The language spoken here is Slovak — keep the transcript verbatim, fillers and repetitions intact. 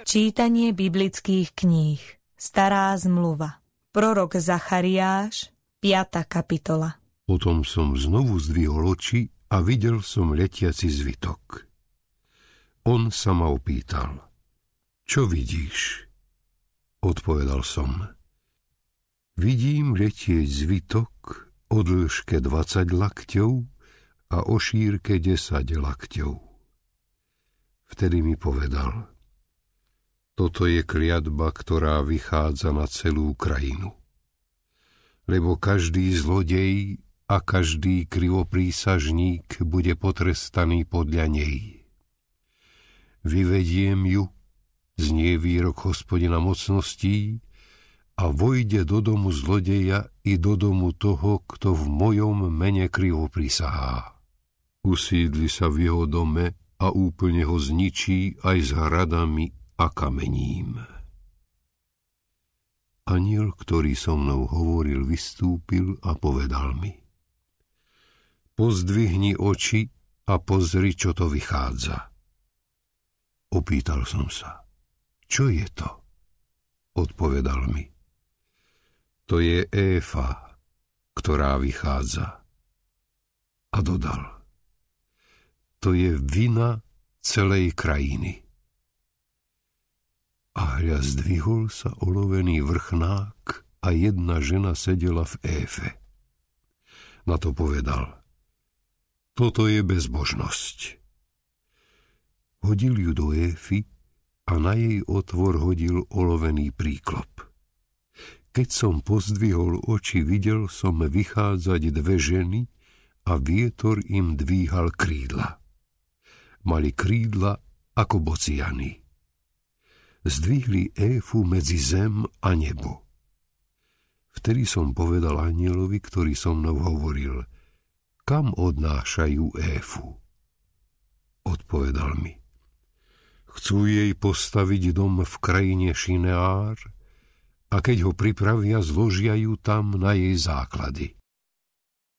Čítanie biblických kníh. Stará zmluva. Prorok Zachariáš, piata kapitola. Potom som znovu zdvihol oči a videl som letiaci zvitok. On sa ma opýtal: Čo vidíš? Odpovedal som: Vidím letieť zvitok o dĺžke dvadsať lakťov a o šírke desať lakťov. Vtedy mi povedal: Toto je kliatba, ktorá vychádza na celú krajinu. Lebo každý zlodej a každý krivoprísažník bude potrestaný podľa nej. Vyvediem ju, znie výrok Hospodina mocností, a vojde do domu zlodeja i do domu toho, kto v mojom mene krivoprísahá. Usídli sa v jeho dome a úplne ho zničí aj s hradami a kamením. Anjel, ktorý so mnou hovoril, vystúpil a povedal mi: Pozdvihni oči a pozri, čo to vychádza. Opýtal som sa: Čo je to? Odpovedal mi: To je Éfa, ktorá vychádza. A dodal: To je vina celej krajiny. A hľa, zdvihol sa olovený vrchnák a jedna žena sedela v Éfe. Na to povedal: Toto je bezbožnosť. Hodil ju do Éfy a na jej otvor hodil olovený príklop. Keď som pozdvihol oči, videl som vychádzať dve ženy a vietor im dvíhal krídla. Mali krídla ako bociany. Zdvihli Éfu medzi zem a nebo. Vtedy som povedal anjelovi, ktorý so mnou hovoril: Kam odnášajú Éfu? Odpovedal mi: Chcú jej postaviť dom v krajine Šineár, a keď ho pripravia, zložia ju tam na jej základy.